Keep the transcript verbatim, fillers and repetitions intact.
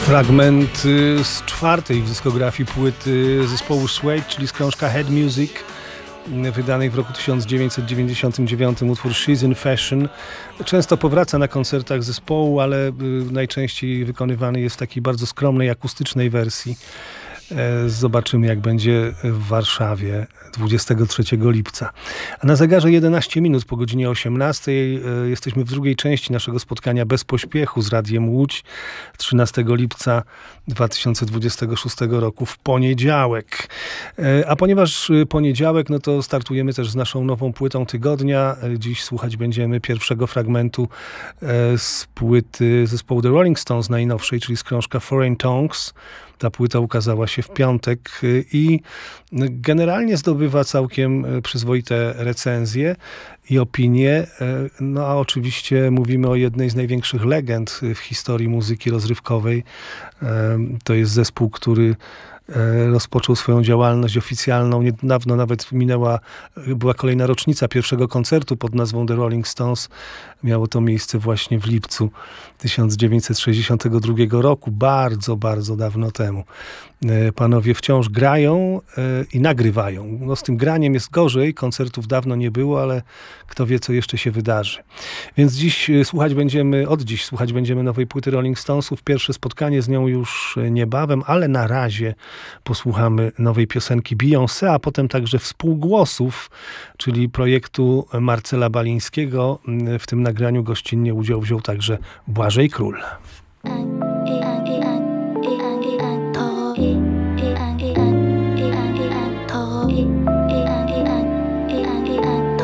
Fragment z czwartej w dyskografii płyty zespołu Suede, czyli z krążka Head Music, wydanej w roku tysiąc dziewięćset dziewięćdziesiątym dziewiątym, utwór She's in Fashion. Często powraca na koncertach zespołu, ale najczęściej wykonywany jest w takiej bardzo skromnej, akustycznej wersji. Zobaczymy, jak będzie w Warszawie dwudziestego trzeciego lipca. A na zegarze jedenaście minut po godzinie osiemnastej jesteśmy w drugiej części naszego spotkania Bez Pośpiechu z Radiem Łódź trzynastego lipca dwa tysiące dwudziestego szóstego roku w poniedziałek. A ponieważ poniedziałek, no to startujemy też z naszą nową płytą tygodnia. Dziś słuchać będziemy pierwszego fragmentu z płyty zespołu The Rolling Stones najnowszej, czyli z krążka Foreign Tongues. Ta płyta ukazała się w piątek i generalnie zdobywa całkiem przyzwoite recenzje i opinie. No a oczywiście mówimy o jednej z największych legend w historii muzyki rozrywkowej. To jest zespół, który rozpoczął swoją działalność oficjalną. Niedawno nawet minęła, była kolejna rocznica pierwszego koncertu pod nazwą The Rolling Stones. Miało to miejsce właśnie w lipcu tysiąc dziewięćset sześćdziesiątego drugiego roku, bardzo, bardzo dawno temu. Panowie wciąż grają i nagrywają. No z tym graniem jest gorzej, koncertów dawno nie było, ale kto wie, co jeszcze się wydarzy. Więc dziś słuchać będziemy, od dziś słuchać będziemy nowej płyty Rolling Stonesów. Pierwsze spotkanie z nią już niebawem, ale na razie posłuchamy nowej piosenki Beyoncé, a potem także współgłosów, czyli projektu Marcela Balińskiego. W tym nagraniu gościnnie udział wziął także Błażej Król.